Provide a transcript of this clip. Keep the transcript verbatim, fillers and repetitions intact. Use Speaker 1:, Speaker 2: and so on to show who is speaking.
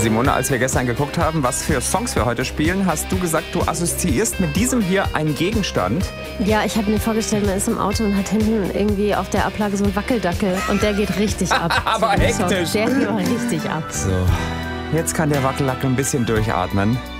Speaker 1: Simone, als wir gestern geguckt haben, was für Songs wir heute spielen, hast du gesagt, du assoziierst mit diesem hier einen Gegenstand.
Speaker 2: Ja, ich habe mir vorgestellt, man ist im Auto und hat hinten irgendwie auf der Ablage so einen Wackeldackel und der geht richtig ab.
Speaker 1: Aber hektisch.
Speaker 2: Der geht richtig ab.
Speaker 1: So, jetzt kann der Wackeldackel ein bisschen durchatmen.